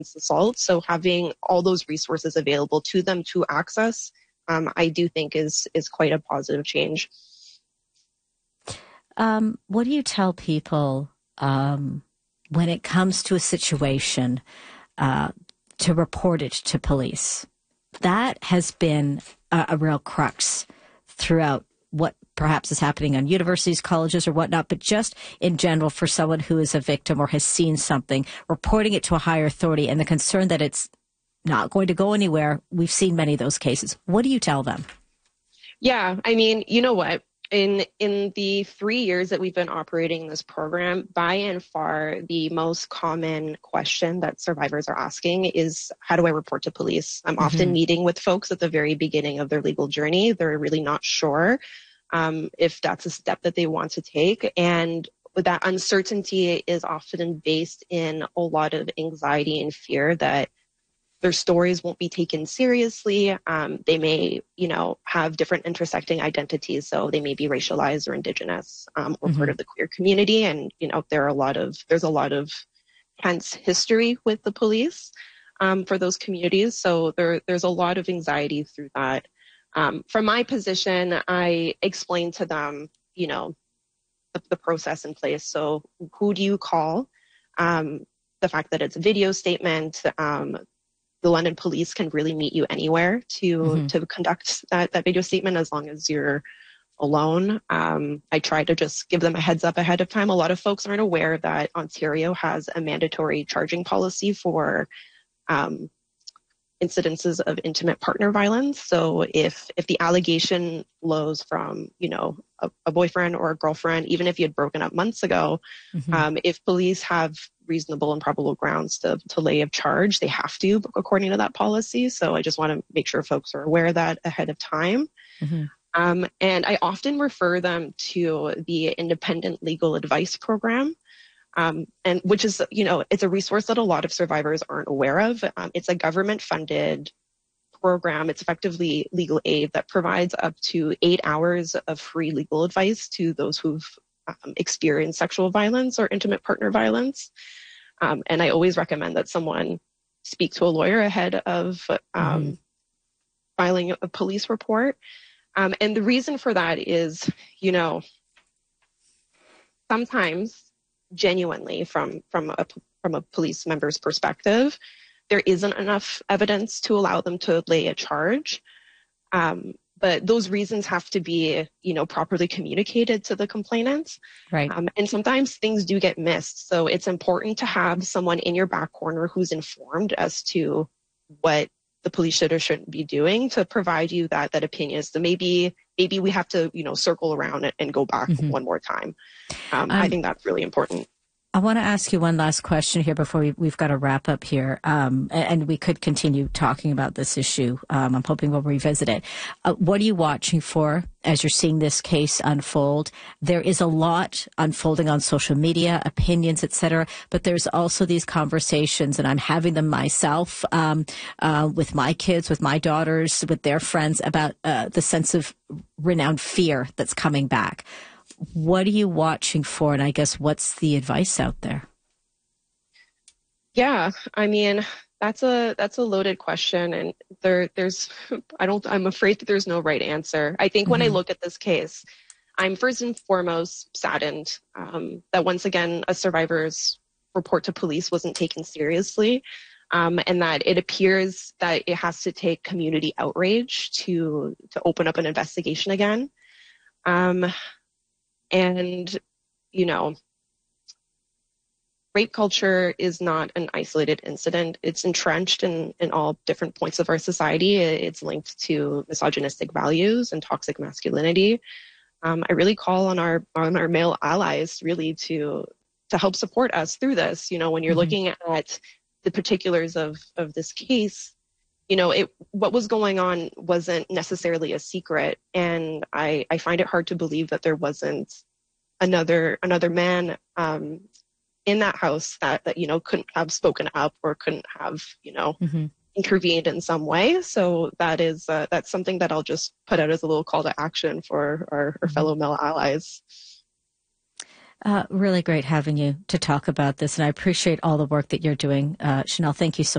assault. So having all those resources available to them to access, I do think is quite a positive change. What do you tell people when it comes to a situation to report it to police? That has been a real crux throughout what perhaps is happening on universities, colleges, or whatnot, but just in general for someone who is a victim or has seen something, reporting it to a higher authority and the concern that it's not going to go anywhere. We've seen many of those cases. What do you tell them? Yeah, I mean, you know what? In the 3 years that we've been operating this program, by and far, the most common question that survivors are asking is, how do I report to police? I'm often meeting with folks at the very beginning of their legal journey. They're really not sure if that's a step that they want to take. And that uncertainty is often based in a lot of anxiety and fear that their stories won't be taken seriously. They may, have different intersecting identities. So they may be racialized or Indigenous or part of the queer community. And, there's a lot of tense history with the police for those communities. So there's a lot of anxiety through that. From my position, I explain to them, the process in place. So who do you call? The fact that it's a video statement, the London police can really meet you anywhere to conduct that video statement as long as you're alone. I try to just give them a heads up ahead of time. A lot of folks aren't aware that Ontario has a mandatory charging policy for incidences of intimate partner violence. So if the allegation flows from, a boyfriend or a girlfriend, even if you had broken up months ago, if police have reasonable and probable grounds to lay a charge, they have to, according to that policy. So I just want to make sure folks are aware of that ahead of time. And I often refer them to the Independent Legal Advice Program. And which is, it's a resource that a lot of survivors aren't aware of. It's a government-funded program. It's effectively legal aid that provides up to 8 hours of free legal advice to those who've experienced sexual violence or intimate partner violence. And I always recommend that someone speak to a lawyer ahead of filing a police report. And the reason for that is, sometimes genuinely from a police member's perspective, there isn't enough evidence to allow them to lay a charge. But those reasons have to be, properly communicated to the complainants. Right. And sometimes things do get missed. So it's important to have someone in your back corner who's informed as to what the police should or shouldn't be doing to provide you that opinion. So maybe we have to, circle around it and go back one more time. I think that's really important. I want to ask you one last question here before we've got to wrap up here. And we could continue talking about this issue. I'm hoping we'll revisit it. What are you watching for as you're seeing this case unfold? There is a lot unfolding on social media, opinions, etc. But there's also these conversations, and I'm having them myself with my kids, with my daughters, with their friends about the sense of renowned fear that's coming back. What are you watching for? And I guess what's the advice out there? Yeah, I mean, that's a loaded question. And I'm afraid that there's no right answer. I think when I look at this case, I'm first and foremost saddened that once again, a survivor's report to police wasn't taken seriously. And that it appears that it has to take community outrage to open up an investigation again. And, rape culture is not an isolated incident. It's entrenched in all different points of our society. It's linked to misogynistic values and toxic masculinity. I really call on our male allies really to help support us through this. When you're looking at the particulars of this case, what was going on wasn't necessarily a secret. And I find it hard to believe that there wasn't another man in that house that couldn't have spoken up or couldn't have, intervened in some way. So that's something that I'll just put out as a little call to action for our fellow male allies. Really great having you to talk about this. And I appreciate all the work that you're doing. Chanel, thank you so much.